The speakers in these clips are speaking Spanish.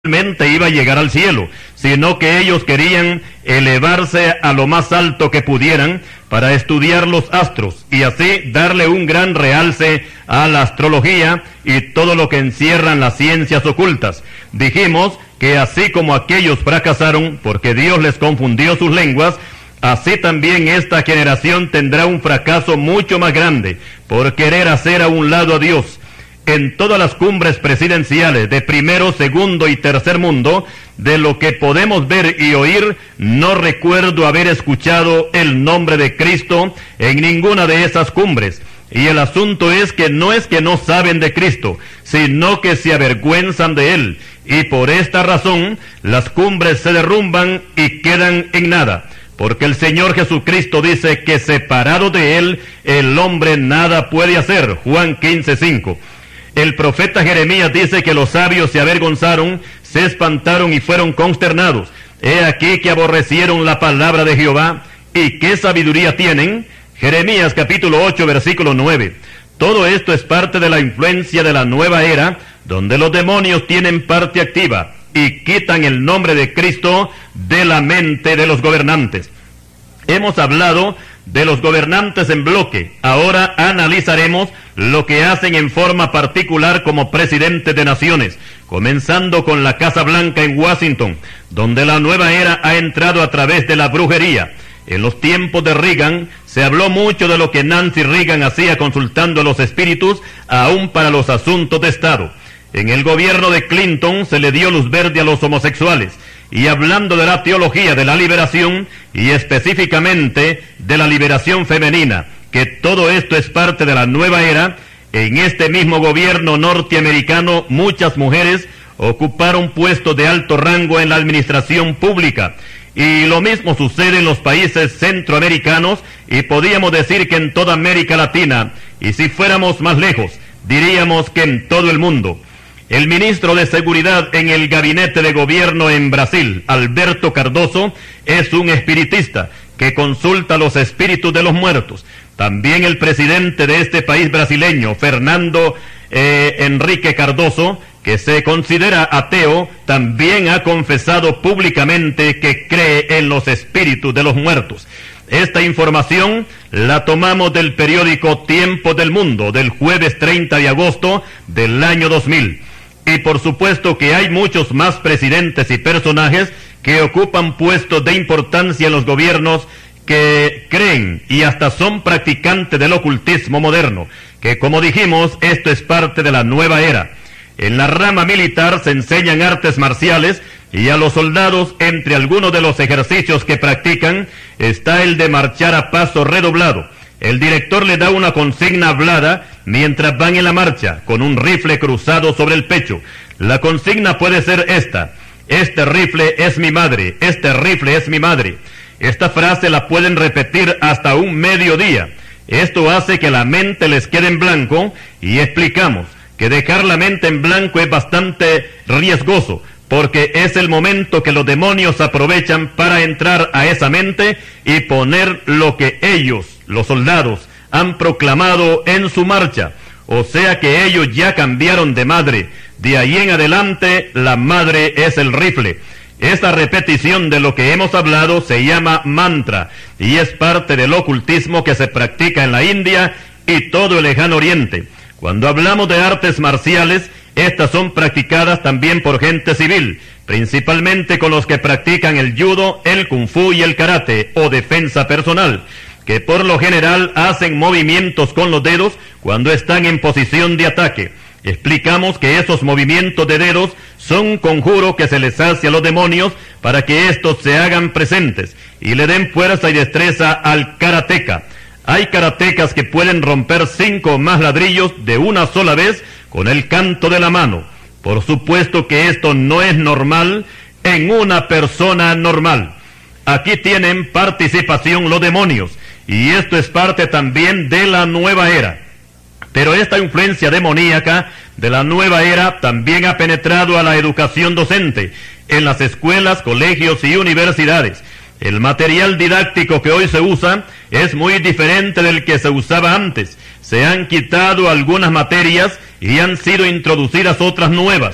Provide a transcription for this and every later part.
iba a llegar al cielo, sino que ellos querían elevarse a lo más alto que pudieran para estudiar los astros y así darle un gran realce a la astrología y todo lo que encierran las ciencias ocultas. Dijimos que así como aquellos fracasaron porque Dios les confundió sus lenguas, así también esta generación tendrá un fracaso mucho más grande por querer hacer a un lado a Dios. En todas las cumbres presidenciales de primero, segundo y tercer mundo, de lo que podemos ver y oír, no recuerdo haber escuchado el nombre de Cristo en ninguna de esas cumbres. Y el asunto es que no saben de Cristo, sino que se avergüenzan de Él. Y por esta razón, las cumbres se derrumban y quedan en nada. Porque el Señor Jesucristo dice que separado de Él, el hombre nada puede hacer. Juan 15:5. El profeta Jeremías dice que los sabios se avergonzaron, se espantaron y fueron consternados. He aquí que aborrecieron la palabra de Jehová. ¿Y qué sabiduría tienen? Jeremías capítulo 8 versículo 9. Todo esto es parte de la influencia de la nueva era, donde los demonios tienen parte activa y quitan el nombre de Cristo de la mente de los gobernantes. Hemos hablado de los gobernantes en bloque. Ahora analizaremos lo que hacen en forma particular como presidentes de naciones, comenzando con la Casa Blanca en Washington, donde la nueva era ha entrado a través de la brujería. En los tiempos de Reagan se habló mucho de lo que Nancy Reagan hacía consultando a los espíritus, aún para los asuntos de Estado. En el gobierno de Clinton se le dio luz verde a los homosexuales. Y hablando de la teología de la liberación, y específicamente de la liberación femenina, que todo esto es parte de la nueva era, en este mismo gobierno norteamericano muchas mujeres ocuparon puestos de alto rango en la administración pública. Y lo mismo sucede en los países centroamericanos, y podríamos decir que en toda América Latina, y si fuéramos más lejos, diríamos que en todo el mundo. El ministro de Seguridad en el gabinete de gobierno en Brasil, Alberto Cardoso, es un espiritista que consulta los espíritus de los muertos. También el presidente de este país brasileño, Fernando Henrique Cardoso, que se considera ateo, también ha confesado públicamente que cree en los espíritus de los muertos. Esta información la tomamos del periódico Tiempo del Mundo, del jueves 30 de agosto del año 2000. Y por supuesto que hay muchos más presidentes y personajes que ocupan puestos de importancia en los gobiernos que creen y hasta son practicantes del ocultismo moderno, que como dijimos, esto es parte de la nueva era. En la rama militar se enseñan artes marciales y a los soldados, entre algunos de los ejercicios que practican, está el de marchar a paso redoblado. El director le da una consigna hablada mientras van en la marcha, con un rifle cruzado sobre el pecho. La consigna puede ser esta: este rifle es mi madre, este rifle es mi madre. Esta frase la pueden repetir hasta un mediodía. Esto hace que la mente les quede en blanco, y explicamos que dejar la mente en blanco es bastante riesgoso, porque es el momento que los demonios aprovechan para entrar a esa mente y poner lo que ellos, los soldados, han proclamado en su marcha. O sea que ellos ya cambiaron de madre. De ahí en adelante, la madre es el rifle. Esta repetición de lo que hemos hablado se llama mantra, y es parte del ocultismo que se practica en la India y todo el lejano oriente. Cuando hablamos de artes marciales, estas son practicadas también por gente civil, principalmente con los que practican el judo, el kung fu y el karate, o defensa personal, que por lo general hacen movimientos con los dedos cuando están en posición de ataque. Explicamos que esos movimientos de dedos son un conjuro que se les hace a los demonios para que estos se hagan presentes y le den fuerza y destreza al karateca. Hay karatecas que pueden romper 5 o más ladrillos de una sola vez con el canto de la mano. Por supuesto que esto no es normal en una persona normal. Aquí tienen participación los demonios, y esto es parte también de la nueva era. Pero esta influencia demoníaca de la nueva era también ha penetrado a la educación docente, en las escuelas, colegios y universidades. El material didáctico que hoy se usa es muy diferente del que se usaba antes. Se han quitado algunas materias y han sido introducidas otras nuevas.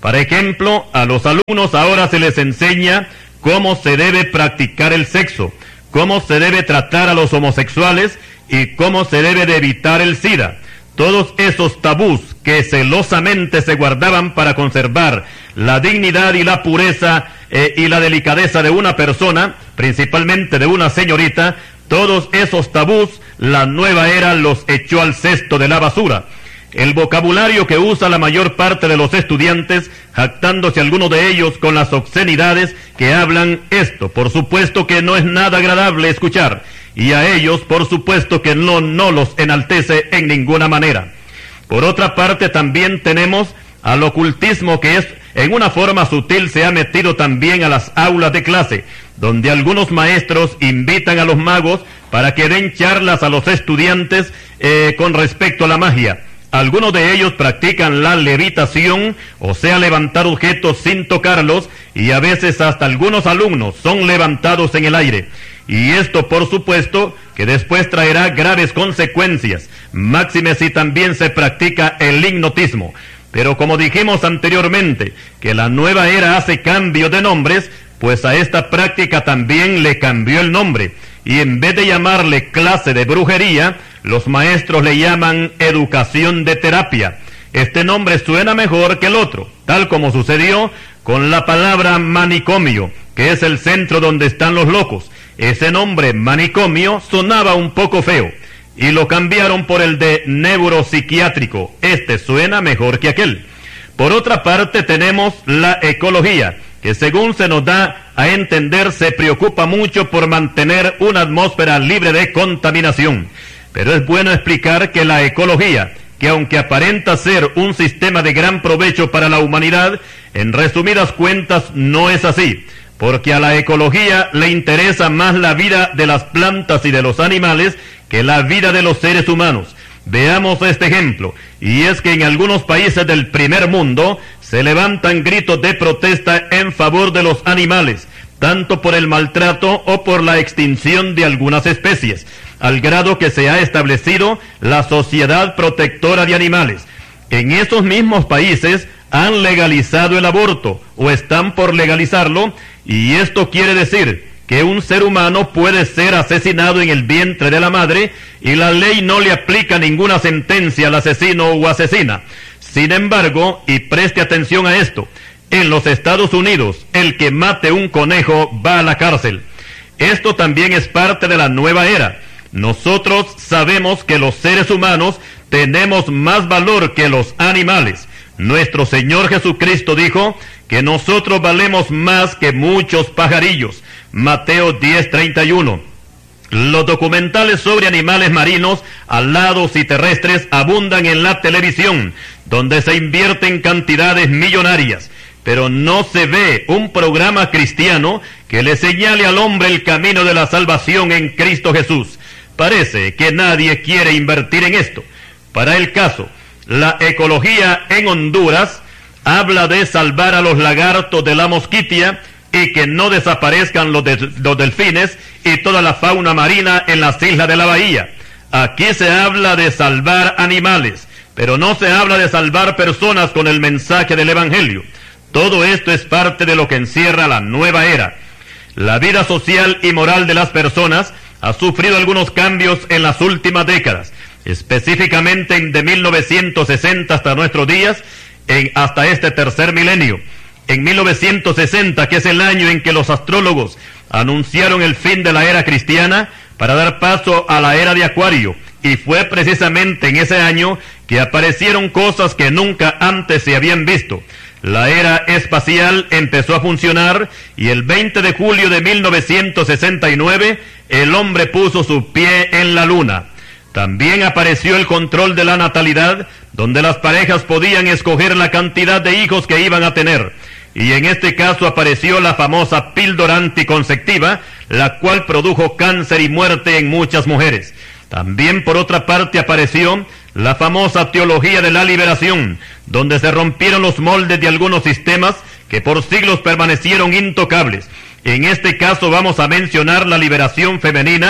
Por ejemplo, a los alumnos ahora se les enseña cómo se debe practicar el sexo, cómo se debe tratar a los homosexuales y cómo se debe de evitar el SIDA. Todos esos tabús que celosamente se guardaban para conservar la dignidad y la pureza y la delicadeza de una persona, principalmente de una señorita, todos esos tabús la nueva era los echó al cesto de la basura. El vocabulario que usa la mayor parte de los estudiantes, jactándose algunos de ellos con las obscenidades que hablan esto, por supuesto que no es nada agradable escuchar, y a ellos por supuesto que no los enaltece en ninguna manera. Por otra parte también tenemos al ocultismo, que es en una forma sutil se ha metido también a las aulas de clase, donde algunos maestros invitan a los magos para que den charlas a los estudiantes con respecto a la magia. Algunos de ellos practican la levitación, o sea, levantar objetos sin tocarlos, y a veces hasta algunos alumnos son levantados en el aire. Y esto, por supuesto, que después traerá graves consecuencias, máxime si también se practica el hipnotismo. Pero como dijimos anteriormente, que la nueva era hace cambio de nombres, pues a esta práctica también le cambió el nombre. Y en vez de llamarle clase de brujería, los maestros le llaman educación de terapia. Este nombre suena mejor que el otro, tal como sucedió con la palabra manicomio, que es el centro donde están los locos. Ese nombre manicomio sonaba un poco feo, y lo cambiaron por el de neuropsiquiátrico. Este suena mejor que aquel. Por otra parte tenemos la ecología, que según se nos da a entender se preocupa mucho por mantener una atmósfera libre de contaminación. Pero es bueno explicar que la ecología, que aunque aparenta ser un sistema de gran provecho para la humanidad, en resumidas cuentas no es así, porque a la ecología le interesa más la vida de las plantas y de los animales que la vida de los seres humanos. Veamos este ejemplo, y es que en algunos países del primer mundo se levantan gritos de protesta en favor de los animales, tanto por el maltrato o por la extinción de algunas especies, al grado que se ha establecido la Sociedad Protectora de Animales. En esos mismos países han legalizado el aborto, o están por legalizarlo, y esto quiere decir que un ser humano puede ser asesinado en el vientre de la madre y la ley no le aplica ninguna sentencia al asesino o asesina. Sin embargo, y preste atención a esto, en los Estados Unidos el que mate un conejo va a la cárcel. Esto también es parte de la nueva era. Nosotros sabemos que los seres humanos tenemos más valor que los animales. Nuestro Señor Jesucristo dijo que nosotros valemos más que muchos pajarillos. Mateo 10:31. Los documentales sobre animales marinos, alados y terrestres abundan en la televisión, donde se invierten cantidades millonarias, pero no se ve un programa cristiano que le señale al hombre el camino de la salvación en Cristo Jesús. Parece que nadie quiere invertir en esto. Para el caso, la ecología en Honduras habla de salvar a los lagartos de la mosquitia y que no desaparezcan los delfines y toda la fauna marina en las islas de la bahía. Aquí se habla de salvar animales, pero no se habla de salvar personas con el mensaje del Evangelio. Todo esto es parte de lo que encierra la nueva era. La vida social y moral de las personas ha sufrido algunos cambios en las últimas décadas, específicamente de 1960 hasta nuestros días, hasta este tercer milenio. En 1960, que es el año en que los astrólogos anunciaron el fin de la era cristiana para dar paso a la era de Acuario, y fue precisamente en ese año que aparecieron cosas que nunca antes se habían visto. La era espacial empezó a funcionar y el 20 de julio de 1969 el hombre puso su pie en la luna. También apareció el control de la natalidad, donde las parejas podían escoger la cantidad de hijos que iban a tener. Y en este caso apareció la famosa píldora anticonceptiva, la cual produjo cáncer y muerte en muchas mujeres. También por otra parte apareció la famosa teología de la liberación, donde se rompieron los moldes de algunos sistemas que por siglos permanecieron intocables. En este caso vamos a mencionar la liberación femenina,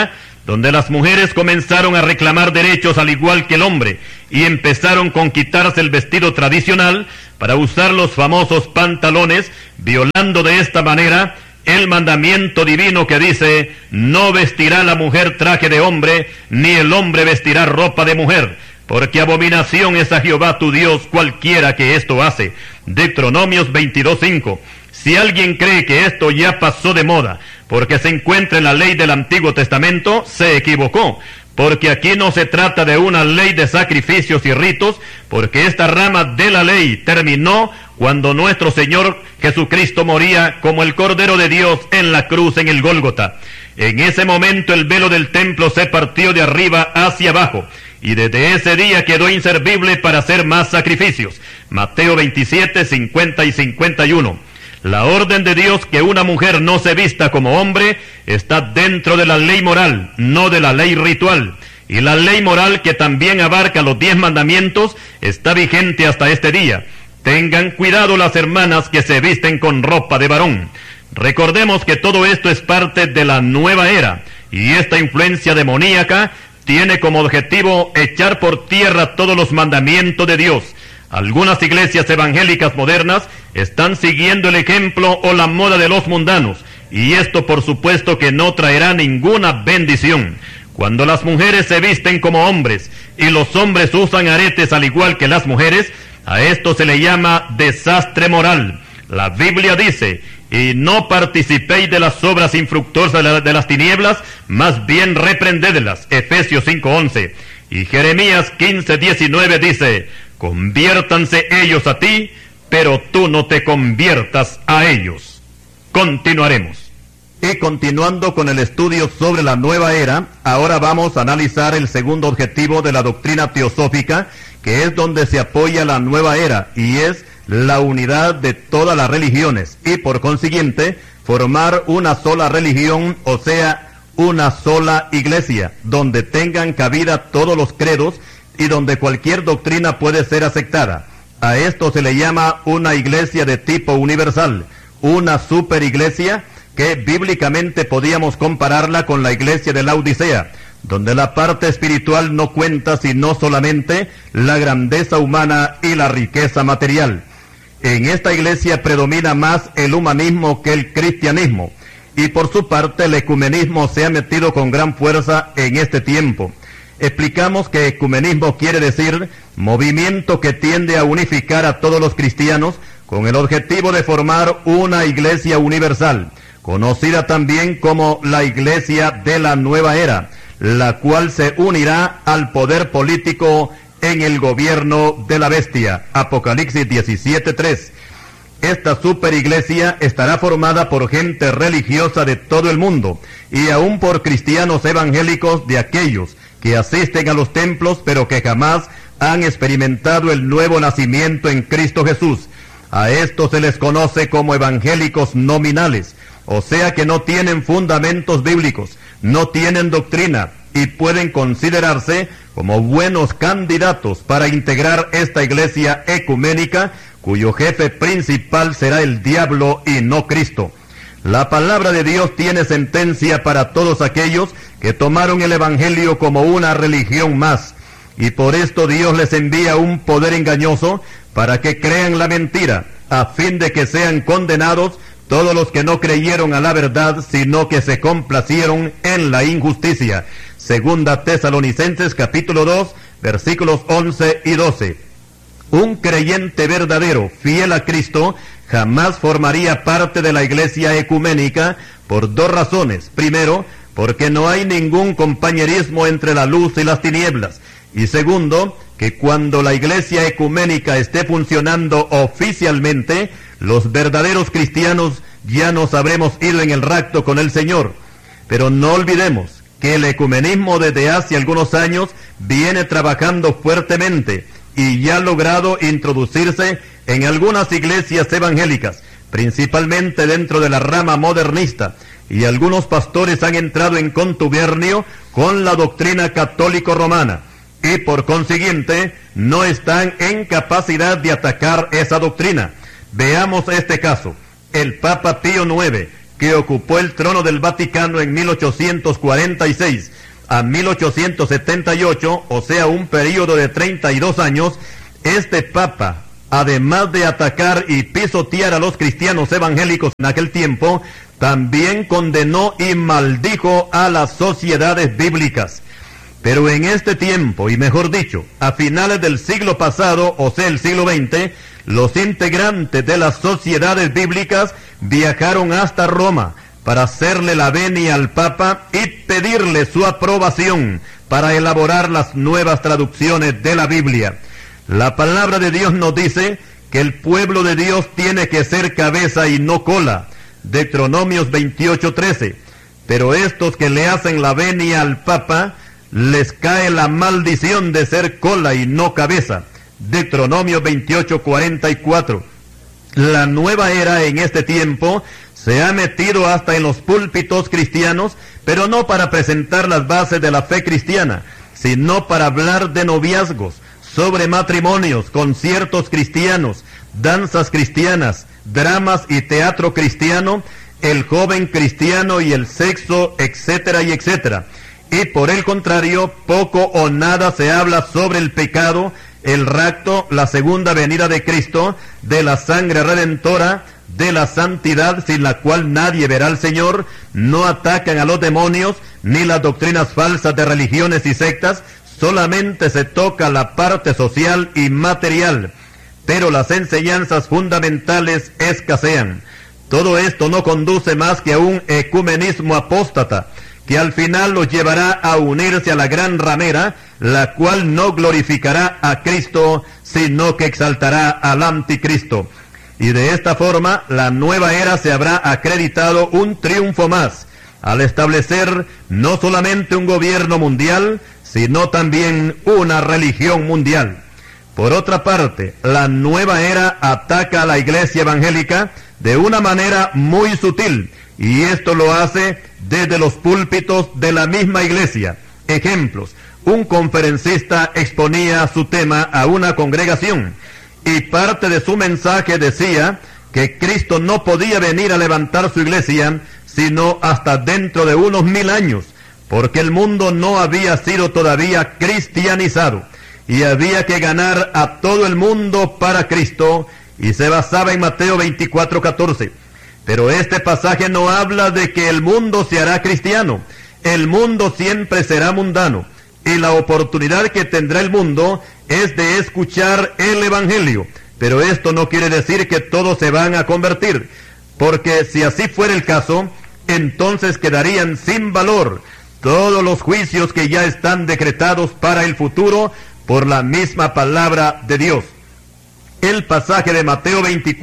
donde las mujeres comenzaron a reclamar derechos al igual que el hombre, y empezaron con quitarse el vestido tradicional para usar los famosos pantalones, violando de esta manera el mandamiento divino que dice: no vestirá la mujer traje de hombre, ni el hombre vestirá ropa de mujer, porque abominación es a Jehová tu Dios cualquiera que esto hace. Deuteronomios 22:5. Si alguien cree que esto ya pasó de moda porque se encuentra en la ley del Antiguo Testamento, se equivocó, porque aquí no se trata de una ley de sacrificios y ritos, porque esta rama de la ley terminó cuando nuestro Señor Jesucristo moría como el Cordero de Dios en la cruz en el Gólgota. En ese momento el velo del templo se partió de arriba hacia abajo, y desde ese día quedó inservible para hacer más sacrificios. Mateo 27, 50 y 51. La orden de Dios que una mujer no se vista como hombre está dentro de la ley moral, no de la ley ritual. Y la ley moral, que también abarca los 10 mandamientos, está vigente hasta este día. Tengan cuidado las hermanas que se visten con ropa de varón. Recordemos que todo esto es parte de la nueva era, y esta influencia demoníaca tiene como objetivo echar por tierra todos los mandamientos de Dios. Algunas iglesias evangélicas modernas están siguiendo el ejemplo o la moda de los mundanos, y esto por supuesto que no traerá ninguna bendición. Cuando las mujeres se visten como hombres y los hombres usan aretes al igual que las mujeres, a esto se le llama desastre moral. La Biblia dice: y no participéis de las obras infructuosas de las tinieblas, más bien reprendedlas. Efesios 5:11. Y Jeremías 15:19 dice: conviértanse ellos a ti, pero tú no te conviertas a ellos. Continuaremos. Y continuando con el estudio sobre la nueva era, ahora vamos a analizar el segundo objetivo de la doctrina teosófica, que es donde se apoya la nueva era, y es la unidad de todas las religiones, y por consiguiente, formar una sola religión, o sea, una sola iglesia, donde tengan cabida todos los credos, y donde cualquier doctrina puede ser aceptada. A esto se le llama una iglesia de tipo universal, una superiglesia, que bíblicamente podíamos compararla con la iglesia de la Odisea, donde la parte espiritual no cuenta sino solamente la grandeza humana y la riqueza material. En esta iglesia predomina más el humanismo que el cristianismo, y por su parte el ecumenismo se ha metido con gran fuerza en este tiempo. Explicamos que ecumenismo quiere decir movimiento que tiende a unificar a todos los cristianos con el objetivo de formar una iglesia universal, conocida también como la iglesia de la nueva era, la cual se unirá al poder político en el gobierno de la bestia. Apocalipsis 17:3. Esta superiglesia estará formada por gente religiosa de todo el mundo, y aún por cristianos evangélicos de aquellos que asisten a los templos, pero que jamás han experimentado el nuevo nacimiento en Cristo Jesús. A estos se les conoce como evangélicos nominales, o sea que no tienen fundamentos bíblicos, no tienen doctrina, y pueden considerarse como buenos candidatos para integrar esta iglesia ecuménica, cuyo jefe principal será el diablo y no Cristo. La palabra de Dios tiene sentencia para todos aquellos que tomaron el evangelio como una religión más, y por esto Dios les envía un poder engañoso para que crean la mentira, a fin de que sean condenados todos los que no creyeron a la verdad, sino que se complacieron en la injusticia. Segunda Tesalonicenses capítulo 2, versículos 11 y 12. Un creyente verdadero, fiel a Cristo, jamás formaría parte de la iglesia ecuménica por dos razones. Primero, porque no hay ningún compañerismo entre la luz y las tinieblas. Y segundo, que cuando la iglesia ecuménica esté funcionando oficialmente, los verdaderos cristianos ya nos habremos ido en el rapto con el Señor. Pero no olvidemos que el ecumenismo desde hace algunos años viene trabajando fuertemente y ya ha logrado introducirse en algunas iglesias evangélicas, principalmente dentro de la rama modernista, y algunos pastores han entrado en contubernio con la doctrina católico-romana, y por consiguiente no están en capacidad de atacar esa doctrina. Veamos este caso. El Papa Pío IX, que ocupó el trono del Vaticano en 1846, a 1878, o sea, un período de 32 años, este papa, además de atacar y pisotear a los cristianos evangélicos en aquel tiempo, también condenó y maldijo a las sociedades bíblicas. Pero en este tiempo, y mejor dicho, a finales del siglo pasado, o sea, el siglo XX, los integrantes de las sociedades bíblicas viajaron hasta Roma para hacerle la venia al Papa y pedirle su aprobación para elaborar las nuevas traducciones de la Biblia. La palabra de Dios nos dice que el pueblo de Dios tiene que ser cabeza y no cola. Deuteronomios 28:13. Pero estos que le hacen la venia al Papa, les cae la maldición de ser cola y no cabeza. Deuteronomio 28:44. La nueva era en este tiempo se ha metido hasta en los púlpitos cristianos, pero no para presentar las bases de la fe cristiana, sino para hablar de noviazgos, sobre matrimonios, conciertos cristianos, danzas cristianas, dramas y teatro cristiano, el joven cristiano y el sexo, etcétera y etcétera. Y por el contrario, poco o nada se habla sobre el pecado, el rapto, la segunda venida de Cristo, de la sangre redentora, de la santidad sin la cual nadie verá al Señor. No atacan a los demonios, ni las doctrinas falsas de religiones y sectas, solamente se toca la parte social y material, pero las enseñanzas fundamentales escasean. Todo esto no conduce más que a un ecumenismo apóstata, que al final los llevará a unirse a la gran ramera, la cual no glorificará a Cristo, sino que exaltará al anticristo. Y de esta forma, la nueva era se habrá acreditado un triunfo más, al establecer no solamente un gobierno mundial, sino también una religión mundial. Por otra parte, la nueva era ataca a la iglesia evangélica de una manera muy sutil, y esto lo hace desde los púlpitos de la misma iglesia. Ejemplos: un conferencista exponía su tema a una congregación, y parte de su mensaje decía que Cristo no podía venir a levantar su iglesia, sino hasta dentro de unos 1000 años, porque el mundo no había sido todavía cristianizado, y había que ganar a todo el mundo para Cristo, y se basaba en Mateo 24:14. Pero este pasaje no habla de que el mundo se hará cristiano. El mundo siempre será mundano, y la oportunidad que tendrá el mundo es de escuchar el Evangelio. Pero esto no quiere decir que todos se van a convertir, porque si así fuera el caso, entonces quedarían sin valor todos los juicios que ya están decretados para el futuro por la misma palabra de Dios. El pasaje de Mateo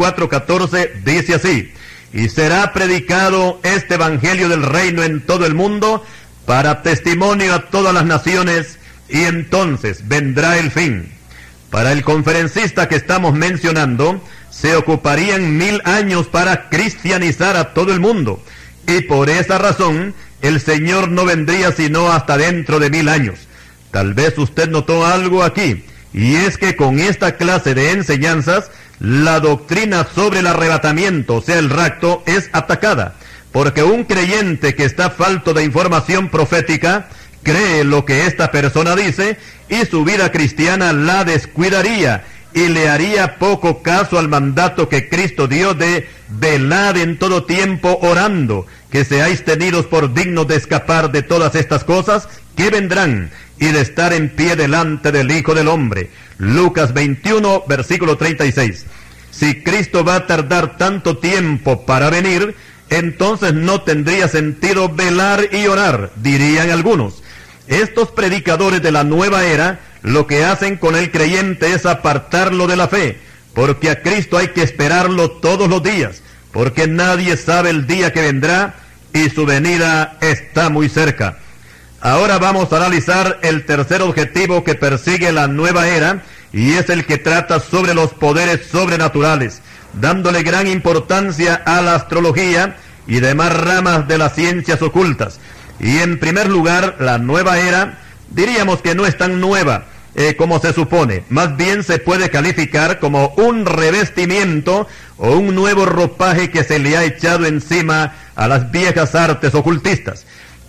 24:14 dice así: y será predicado este evangelio del reino en todo el mundo para testimonio a todas las naciones, y entonces vendrá el fin. Para el conferencista que estamos mencionando, se ocuparían 1000 años para cristianizar a todo el mundo, y por esa razón el Señor no vendría sino hasta dentro de 1000 años. Tal vez usted notó algo aquí, y es que con esta clase de enseñanzas, la doctrina sobre el arrebatamiento, o sea, el rapto, es atacada, porque un creyente que está falto de información profética cree lo que esta persona dice, y su vida cristiana la descuidaría, y le haría poco caso al mandato que Cristo dio de velad en todo tiempo orando, que seáis tenidos por dignos de escapar de todas estas cosas que vendrán, y de estar en pie delante del Hijo del Hombre. Lucas 21, versículo 36. Si Cristo va a tardar tanto tiempo para venir, entonces no tendría sentido velar y orar, dirían algunos. Estos predicadores de la nueva era lo que hacen con el creyente es apartarlo de la fe, porque a Cristo hay que esperarlo todos los días, porque nadie sabe el día que vendrá y su venida está muy cerca. Ahora vamos a analizar el tercer objetivo que persigue la nueva era, y es el que trata sobre los poderes sobrenaturales, dándole gran importancia a la astrología y demás ramas de las ciencias ocultas. Y en primer lugar, la nueva era, diríamos que no es tan nueva como se supone, más bien se puede calificar como un revestimiento o un nuevo ropaje que se le ha echado encima a las viejas artes ocultistas.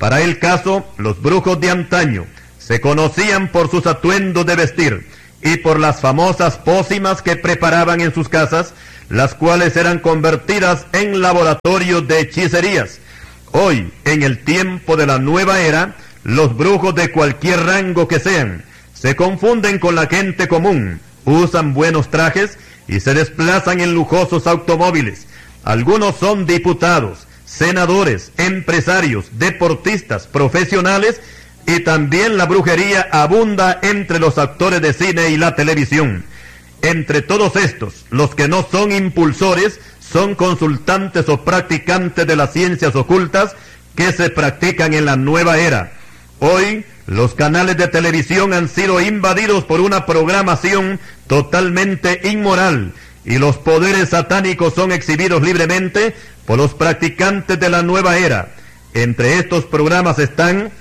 Para el caso, los brujos de antaño se conocían por sus atuendos de vestir y por las famosas pócimas que preparaban en sus casas, las cuales eran convertidas en laboratorios de hechicerías. Hoy, en el tiempo de la nueva era, los brujos de cualquier rango que sean, se confunden con la gente común, usan buenos trajes y se desplazan en lujosos automóviles. Algunos son diputados, senadores, empresarios, deportistas, profesionales, y también la brujería abunda entre los actores de cine y la televisión. Entre todos estos, los que no son impulsores son consultantes o practicantes de las ciencias ocultas que se practican en la nueva era. Hoy, los canales de televisión han sido invadidos por una programación totalmente inmoral y los poderes satánicos son exhibidos libremente por los practicantes de la nueva era. Entre estos programas están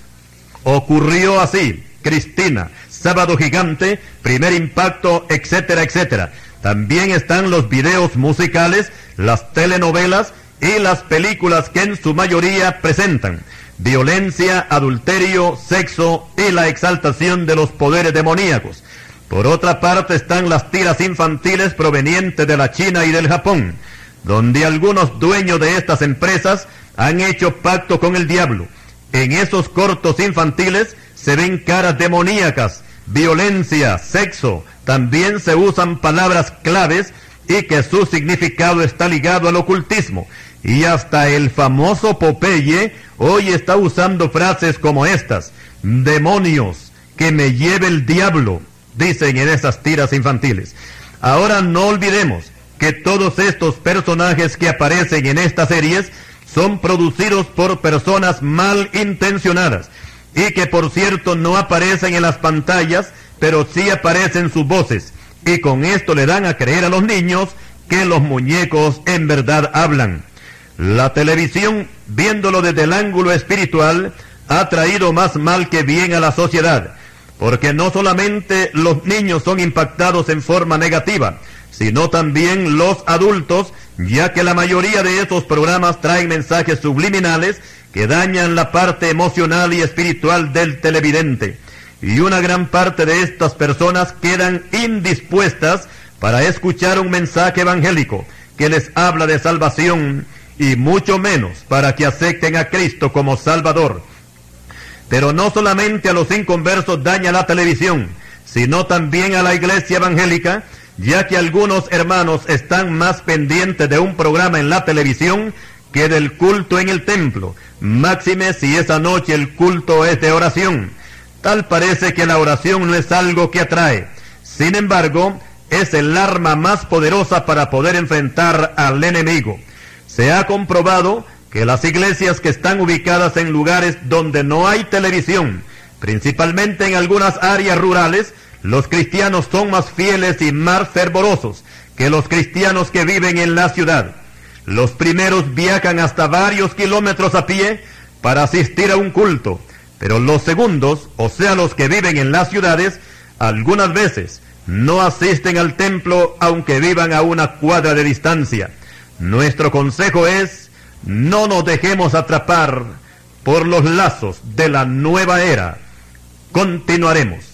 Ocurrió Así, Cristina, Sábado Gigante, Primer Impacto, etcétera, etcétera. También están los videos musicales, las telenovelas y las películas que en su mayoría presentan violencia, adulterio, sexo y la exaltación de los poderes demoníacos. Por otra parte están las tiras infantiles provenientes de la China y del Japón, donde algunos dueños de estas empresas han hecho pacto con el diablo. En esos cortos infantiles se ven caras demoníacas, violencia, sexo, también se usan palabras claves y que su significado está ligado al ocultismo. Y hasta el famoso Popeye hoy está usando frases como estas: demonios, que me lleve el diablo, dicen en esas tiras infantiles. Ahora no olvidemos que todos estos personajes que aparecen en estas series son producidos por personas mal intencionadas y que por cierto no aparecen en las pantallas, pero sí aparecen sus voces, y con esto le dan a creer a los niños que los muñecos en verdad hablan. La televisión, viéndolo desde el ángulo espiritual, ha traído más mal que bien a la sociedad, porque no solamente los niños son impactados en forma negativa, sino también los adultos, ya que la mayoría de estos programas traen mensajes subliminales que dañan la parte emocional y espiritual del televidente. Y una gran parte de estas personas quedan indispuestas para escuchar un mensaje evangélico que les habla de salvación, y mucho menos para que acepten a Cristo como Salvador. Pero no solamente a los inconversos daña la televisión, sino también a la iglesia evangélica, ya que algunos hermanos están más pendientes de un programa en la televisión que del culto en el templo, máxime si esa noche el culto es de oración. Tal parece que la oración no es algo que atrae. Sin embargo, es el arma más poderosa para poder enfrentar al enemigo. Se ha comprobado que las iglesias que están ubicadas en lugares donde no hay televisión, principalmente en algunas áreas rurales, los cristianos son más fieles y más fervorosos que los cristianos que viven en la ciudad. Los primeros viajan hasta varios kilómetros a pie para asistir a un culto, pero los segundos, o sea los que viven en las ciudades, algunas veces no asisten al templo aunque vivan a una cuadra de distancia. Nuestro consejo es: no nos dejemos atrapar por los lazos de la nueva era. Continuaremos.